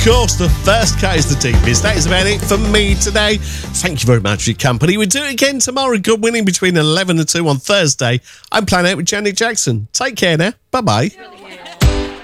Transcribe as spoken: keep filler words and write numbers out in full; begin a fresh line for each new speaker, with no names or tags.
course, the first cut is the deepest. That is about it for me today. Thank you very much for your company. We'll do it again tomorrow. Good winning between eleven and two on Thursday. I'm playing out with Janet Jackson. Take care now. Bye-bye.